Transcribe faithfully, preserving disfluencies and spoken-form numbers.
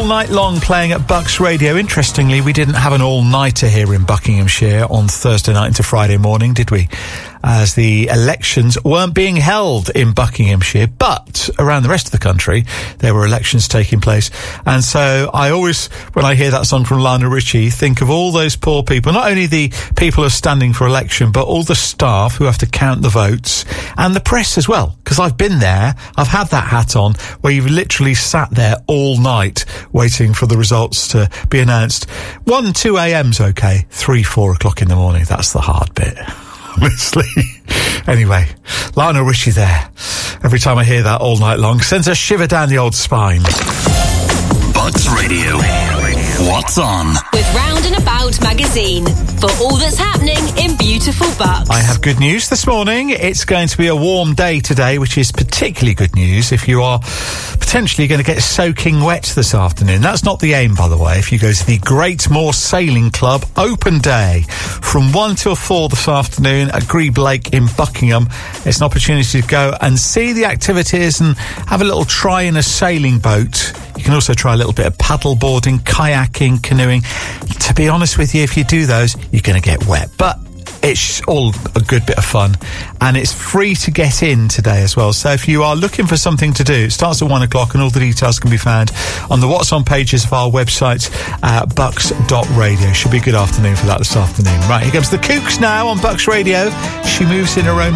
night long playing at Bucks Radio. Interestingly, we didn't have an all-nighter here in Buckinghamshire on Thursday night into Friday morning, did we? As the elections weren't being held in Buckinghamshire, but around the rest of the country, there were elections taking place. And so I always, when I hear that song from Lionel Richie, think of all those poor people, not only the people who are standing for election, but all the staff who have to count the votes, and the press as well. Because I've been there, I've had that hat on, where you've literally sat there all night waiting for the results to be announced. one, two a.m.'s okay. three, four o'clock in the morning, that's the hard bit. Honestly. Anyway, Lionel Richie there. Every time I hear that all night long, sends a shiver down the old spine. Bucks Radio. What's on? With Round and About magazine. For all that's happening in beautiful Bucks. I have good news this morning. It's going to be a warm day today, which is particularly good news if you are potentially going to get soaking wet this afternoon. That's not the aim, by the way. If you go to the Great Moor Sailing Club open day from one till four this afternoon at Grebe Lake in Buckingham, it's an opportunity to go and see the activities and have a little try in a sailing boat. You can also try a little bit of paddle boarding, kayaking, canoeing. To be honest with you, if you do those, you're going to get wet. But it's all a good bit of fun, and it's free to get in today as well. So if you are looking for something to do, it starts at one o'clock, and all the details can be found on the What's On pages of our website, uh, bucks dot radio. Should be a good afternoon for that this afternoon. Right, here comes the Kooks now on Bucks Radio. She moves in her own